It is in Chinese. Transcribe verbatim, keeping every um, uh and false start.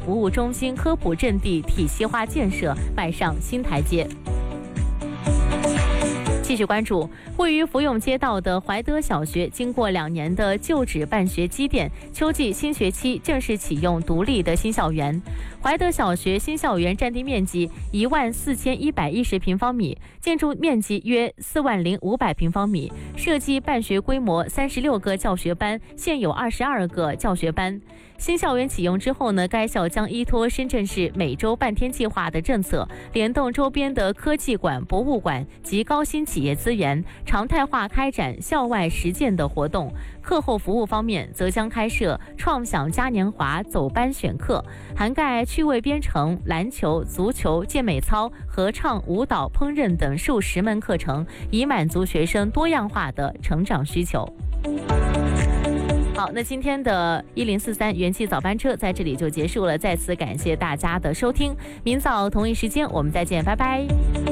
服务中心科普阵地体系化建设迈上新台阶。继续关注位于福永街道的怀德小学，经过两年的旧址办学积淀，秋季新学期正式启用独立的新校园。怀德小学新校园占地面积一万四千一百一十平方米，建筑面积约四万零五百平方米，设计办学规模三十六个教学班，现有二十二个教学班。新校园启用之后呢，该校将依托深圳市每周半天计划的政策，联动周边的科技馆、博物馆及高新企业资源，常态化开展校外实践的活动。课后服务方面，则将开设创想嘉年华走班选课，涵盖趣味编程、篮球、足球、健美操、合唱、舞蹈、烹饪等数十门课程，以满足学生多样化的成长需求。好，那今天的一零四三元气早班车在这里就结束了，再次感谢大家的收听，明早同一时间我们再见，拜拜。